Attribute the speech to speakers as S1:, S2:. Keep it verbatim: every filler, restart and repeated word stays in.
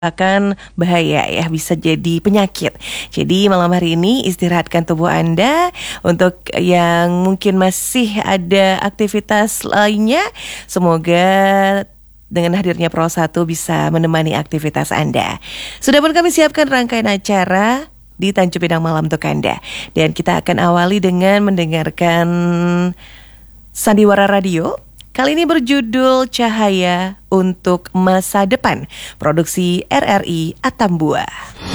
S1: akan bahaya ya, bisa jadi penyakit. Jadi malam hari ini istirahatkan tubuh Anda. Untuk yang mungkin masih ada aktivitas lainnya, semoga dengan hadirnya Pro satu bisa menemani aktivitas Anda. Sudah pun kami siapkan rangkaian acara di Tanjung Pinang Malam untuk Anda. Dan kita akan awali dengan mendengarkan Sandiwara Radio. Kali ini berjudul Cahaya untuk Masa Depan, produksi R R I Atambua.